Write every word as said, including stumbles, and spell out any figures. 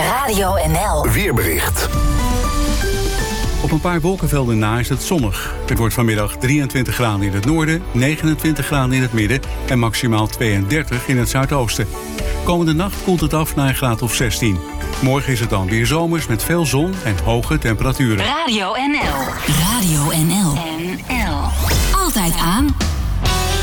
Radio N L. Weerbericht. Op een paar wolkenvelden na is het zonnig. Het wordt vanmiddag drieëntwintig graden in het noorden, negenentwintig graden in het midden en maximaal tweeëndertig in het zuidoosten. Komende nacht koelt het af naar een graad of zestien. Morgen is het dan weer zomers met veel zon en hoge temperaturen. Radio N L. Radio N L. N L. Altijd aan.